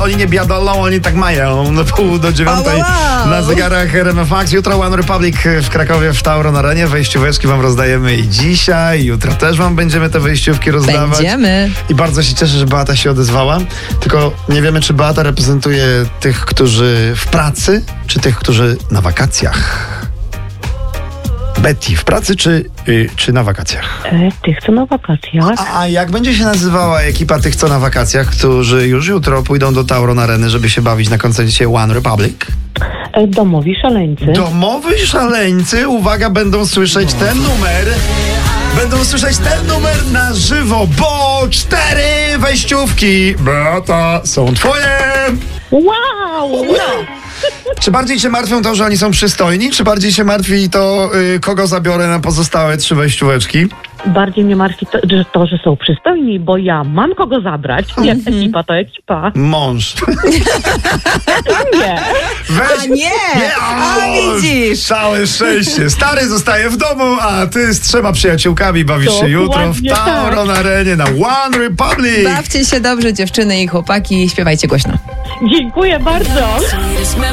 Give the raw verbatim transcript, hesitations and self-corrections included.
oni nie biadolą, oni tak mają. Na pół do dziewiątej wow. na zegarach R M F Max. Jutro One Republic w Krakowie w Tauron Arenie. Wejścióweczki wam rozdajemy i dzisiaj. Jutro też wam będziemy te wejściówki rozdawać. Będziemy. I bardzo się cieszę, że Beata się odezwała. Tylko nie wiemy, czy Beata reprezentuje tych, którzy w pracy, czy tych, którzy na wakacjach. Betty, w pracy czy, yy, czy na wakacjach? E, tych, co na wakacjach. A, a jak będzie się nazywała ekipa tych, co na wakacjach, którzy już jutro pójdą do Tauron Areny, żeby się bawić na koncercie One Republic? E, domowi szaleńcy. Domowi szaleńcy, uwaga, będą słyszeć ten numer. Będą słyszeć ten numer na żywo, bo cztery wejściówki, Beata, są twoje! Wow! No. Czy bardziej cię martwią to, że oni są przystojni, czy bardziej cię martwi to, yy, kogo zabiorę na pozostałe trzy wejścióweczki? Bardziej mnie martwi to, że, to, że są przystojni, bo ja mam kogo zabrać. Jak ekipa, to ekipa. Mąż. Nie. Weź, A nie! nie A widzisz! Całe szczęście. Stary zostaje w domu, a ty z trzema przyjaciółkami bawisz się jutro w Dokładnie Tauron Arenie na One Republic. Bawcie się dobrze, dziewczyny i chłopaki, śpiewajcie głośno. Dziękuję bardzo.